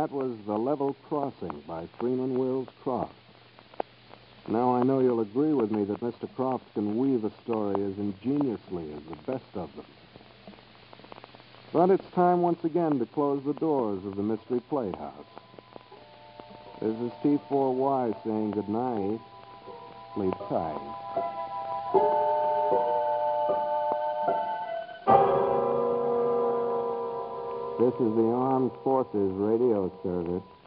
that was The Level Crossing by Freeman Wills Croft. Now I know you'll agree with me that Mr. Croft can weave a story as ingeniously as the best of them. But it's time once again to close the doors of the Mystery Playhouse. This is T4Y saying good night. Sleep tight. This is the Armed Forces Radio Service.